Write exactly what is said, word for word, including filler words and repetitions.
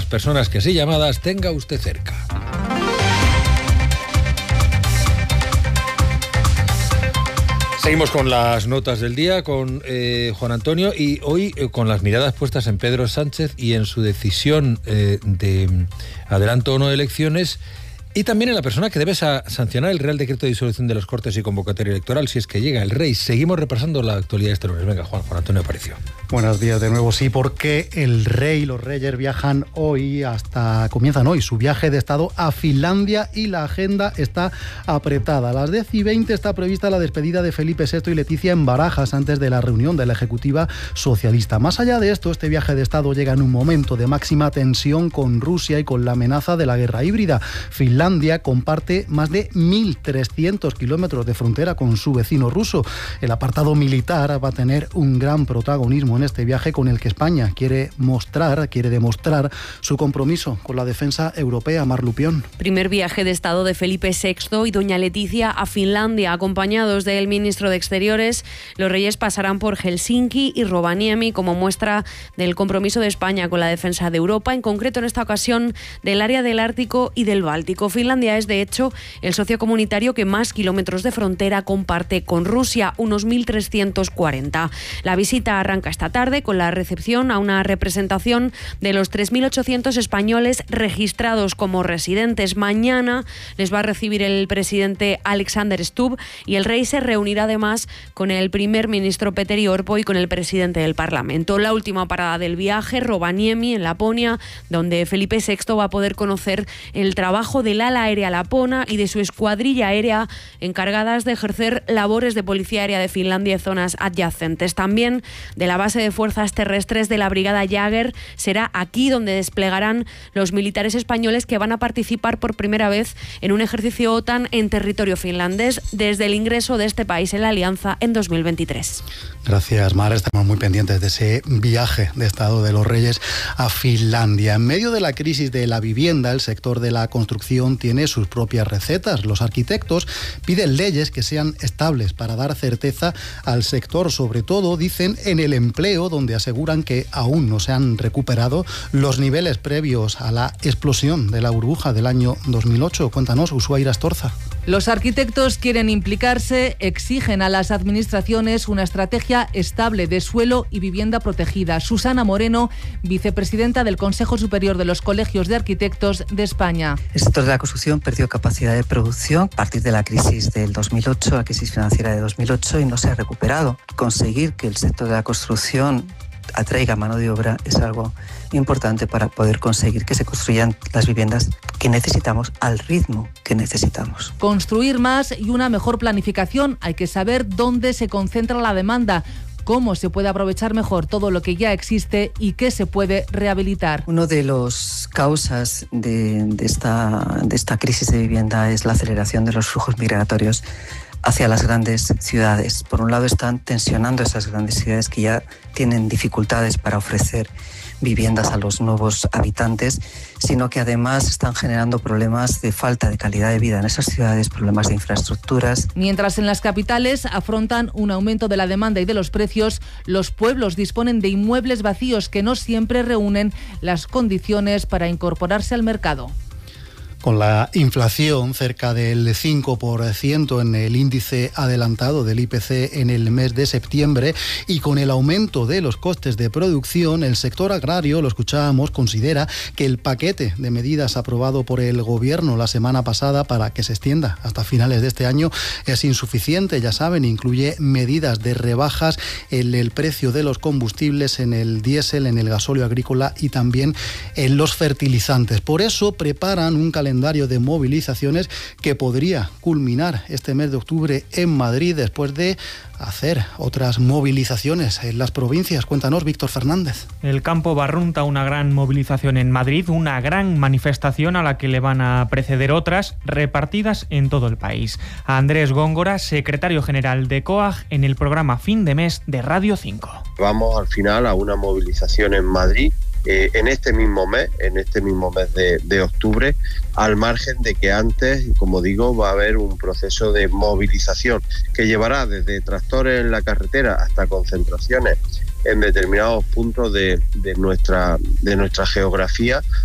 personas que sí llamadas tenga usted cerca. Seguimos con las notas del día con eh, Juan Antonio y hoy eh, con las miradas puestas en Pedro Sánchez y en su decisión eh, de adelanto o no de elecciones, y también en la persona que debe sa- sancionar el Real Decreto de Disolución de las Cortes y convocatoria electoral si es que llega el rey. Seguimos repasando la actualidad de este lunes. Venga, Juan, Juan Antonio Aparicio. Buenos días de nuevo. Sí, porque el rey, los reyes viajan hoy, hasta comienzan hoy su viaje de Estado a Finlandia y la agenda está apretada. A las diez y veinte está prevista la despedida de Felipe sexto y Leticia en Barajas antes de la reunión de la Ejecutiva Socialista. Más allá de esto, este viaje de Estado llega en un momento de máxima tensión con Rusia y con la amenaza de la guerra híbrida. Finlandia comparte más de mil trescientos kilómetros de frontera con su vecino ruso. El apartado militar va a tener un gran protagonismo en este viaje con el que España quiere mostrar, quiere demostrar su compromiso con la defensa europea. Mar Lupión. Primer viaje de Estado de Felipe sexto y doña Leticia a Finlandia, acompañados del ministro de Exteriores. Los reyes pasarán por Helsinki y Rovaniemi como muestra del compromiso de España con la defensa de Europa, en concreto en esta ocasión del área del Ártico y del Báltico. Finlandia es, de hecho, el socio comunitario que más kilómetros de frontera comparte con Rusia, unos mil trescientos cuarenta. La visita arranca esta tarde con la recepción a una representación de los tres mil ochocientos españoles registrados como residentes. Mañana les va a recibir el presidente Alexander Stubb y el rey se reunirá además con el primer ministro Petteri Orpo y con el presidente del Parlamento. La última parada del viaje, Rovaniemi, en Laponia, donde Felipe sexto va a poder conocer el trabajo del ala aérea lapona y de su escuadrilla aérea encargadas de ejercer labores de policía aérea de Finlandia y zonas adyacentes. También de la base de fuerzas terrestres de la Brigada Jäger. Será aquí donde desplegarán los militares españoles que van a participar por primera vez en un ejercicio OTAN en territorio finlandés desde el ingreso de este país en la alianza en dos mil veintitrés. Gracias, Mar. Estamos muy pendientes de ese viaje de Estado de los Reyes a Finlandia. En medio de la crisis de la vivienda, el sector de la construcción tiene sus propias recetas. Los arquitectos piden leyes que sean estables para dar certeza al sector, sobre todo, dicen, en el empleo, donde aseguran que aún no se han recuperado los niveles previos a la explosión de la burbuja del año dos mil ocho. Cuéntanos, Ushuaira Astorza. Los arquitectos quieren implicarse, exigen a las administraciones una estrategia estable de suelo y vivienda protegida. Susana Moreno, vicepresidenta del Consejo Superior de los Colegios de Arquitectos de España. El sector de la construcción perdió capacidad de producción a partir de la crisis del dos mil ocho, la crisis financiera de dos mil ocho, y no se ha recuperado. Conseguir que el sector de la construcción atraiga mano de obra es algo importante para poder conseguir que se construyan las viviendas que necesitamos al ritmo que necesitamos. Construir más y una mejor planificación. Hay que saber dónde se concentra la demanda, cómo se puede aprovechar mejor todo lo que ya existe y qué se puede rehabilitar. Una de las causas de, de, esta, de esta crisis de vivienda es la aceleración de los flujos migratorios hacia las grandes ciudades. Por un lado, están tensionando esas grandes ciudades que ya tienen dificultades para ofrecer viviendas a los nuevos habitantes, sino que además están generando problemas de falta de calidad de vida en esas ciudades, problemas de infraestructuras. Mientras en las capitales afrontan un aumento de la demanda y de los precios, los pueblos disponen de inmuebles vacíos que no siempre reúnen las condiciones para incorporarse al mercado. Con la inflación cerca del cinco por ciento en el índice adelantado del I P C en el mes de septiembre y con el aumento de los costes de producción, el sector agrario, lo escuchábamos, considera que el paquete de medidas aprobado por el Gobierno la semana pasada para que se extienda hasta finales de este año es insuficiente. Ya saben, incluye medidas de rebajas en el precio de los combustibles, en el diésel, en el gasóleo agrícola y también en los fertilizantes. Por eso preparan un calendario calendario de movilizaciones que podría culminar este mes de octubre en Madrid después de hacer otras movilizaciones en las provincias. Cuéntanos, Víctor Fernández. El campo barrunta una gran movilización en Madrid, una gran manifestación a la que le van a preceder otras repartidas en todo el país. A Andrés Góngora, secretario general de COAG, en el programa Fin de Mes de Radio cinco. Vamos al final a una movilización en Madrid Eh, en este mismo mes, en este mismo mes de, de octubre, al margen de que antes, como digo, va a haber un proceso de movilización que llevará desde tractores en la carretera hasta concentraciones en determinados puntos de, de, nuestra, de nuestra geografía